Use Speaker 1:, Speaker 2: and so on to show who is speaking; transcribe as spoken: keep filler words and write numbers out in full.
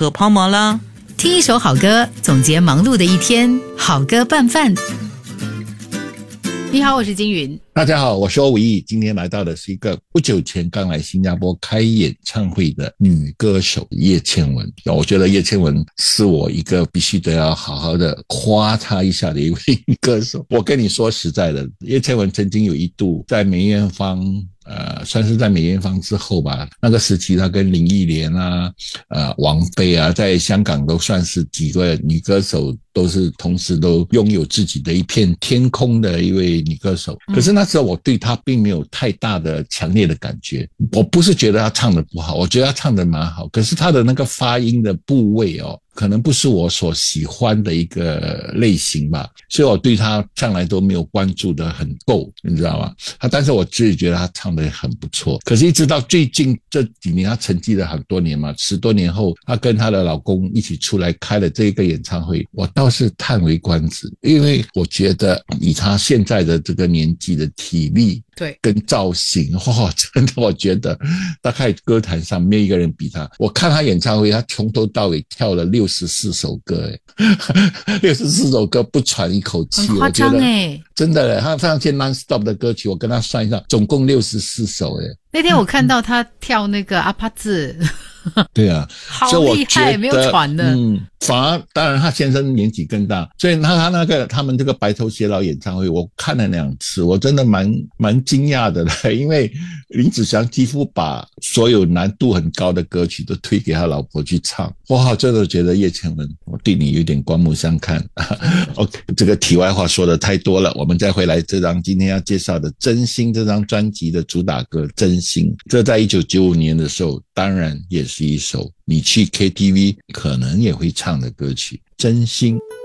Speaker 1: 车抛锚了。
Speaker 2: 听一首好歌，总结忙碌的一天，好歌拌饭。你好，我是金云。
Speaker 3: 大家好，我是欧维义。今天来到的是一个不久前刚来新加坡开演唱会的女歌手叶倩文。我觉得叶倩文是我一个必须得要好好的夸她一下的一位女歌手。我跟你说实在的，叶倩文曾经有一度在梅艳芳呃，算是在梅艳芳之后吧，那个时期她跟林忆莲啊、呃王菲啊，在香港都算是几个女歌手都是同时都拥有自己的一片天空的一位女歌手。可是那时候我对她并没有太大的强烈的感觉，我不是觉得她唱得不好，我觉得她唱得蛮好，可是她的那个发音的部位哦，可能不是我所喜欢的一个类型吧，所以我对她向来都没有关注得很够，你知道吗？她但是我自己觉得她唱得很不错。可是一直到最近这几年，她沉寂了很多年嘛，十多年后她跟她的老公一起出来开了这一个演唱会，我倒是叹为观止，因为我觉得以她现在的这个年纪的体力
Speaker 2: 对
Speaker 3: 跟造型，哦，真的我觉得大概歌坛上没有一个人比她。我看她演唱会，她从头到尾跳了六十四首歌，诶六十四首歌不喘一口气，
Speaker 2: 很夸张诶，
Speaker 3: 真的嘞，她唱些 non-stop 的歌曲，我跟她算一下，总共六十四首诶。
Speaker 2: 那天我看到她跳那个阿帕字，
Speaker 3: 对啊，
Speaker 2: 好厉害，没有喘的。
Speaker 3: 嗯，反而当然他先生年纪更大，所以他他那个他们这个白头偕老演唱会，我看了两次，我真的蛮蛮惊讶的了，因为林子祥几乎把所有难度很高的歌曲都推给他老婆去唱。哇，真的觉得叶倩文，我对你有点刮目相看。OK， 这个题外话说的太多了，我们再回来这张今天要介绍的《真心》这张专辑的主打歌《真心》，这在一九九五年的时候，当然也是一首你去 K T V 可能也会唱的歌曲《真心》。